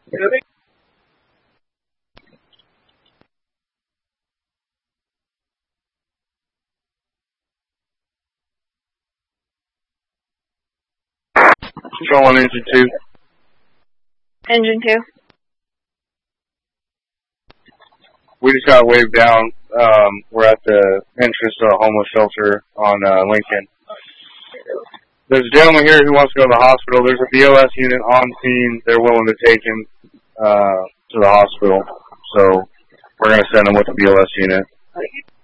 Control on engine 2. Engine 2. We just got waved down. We're at the entrance to a homeless shelter on Lincoln. There's a gentleman here who wants to go to the hospital. There's a BLS unit on scene. They're willing to take him to the hospital. So we're going to send him with the BLS unit.